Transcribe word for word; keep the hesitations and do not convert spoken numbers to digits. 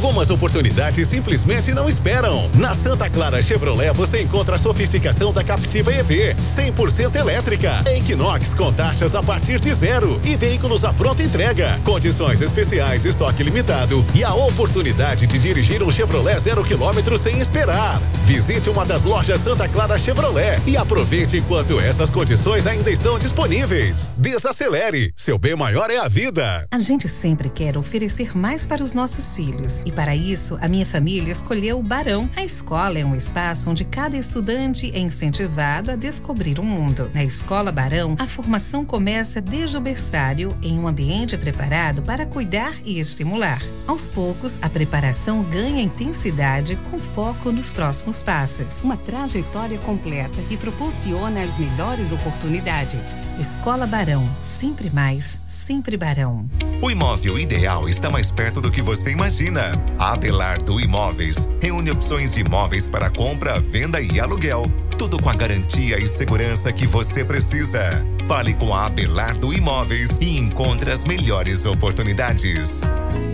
Algumas oportunidades simplesmente não esperam. Na Santa Clara Chevrolet você encontra a sofisticação da Captiva E V, cem por cento elétrica. Equinox com taxas a partir de zero e veículos à pronta entrega. Condições especiais, estoque limitado e a oportunidade de dirigir um Chevrolet zero quilômetro sem esperar. Visite uma das lojas Santa Clara Chevrolet e aproveite enquanto essas condições ainda estão disponíveis. Desacelere, seu bem maior é a vida. A gente sempre quer oferecer mais para os nossos filhos e para isso a minha família escolheu o Barão. A escola é um espaço onde cada estudante é incentivado a descobrir o mundo. Na Escola Barão, a formação começa desde o berçário em um ambiente preparado para cuidar e estimular. Aos poucos, a preparação ganha intensidade com foco nos próximos passos. Uma trajetória completa que proporciona as melhores oportunidades. Escola Barão, sempre mais, sempre Barão. O imóvel ideal está mais perto do que você imagina. A Abelardo Imóveis reúne opções de imóveis para compra, venda e aluguel. Tudo com a garantia e segurança que você precisa. Fale com a Abelardo Imóveis e encontre as melhores oportunidades.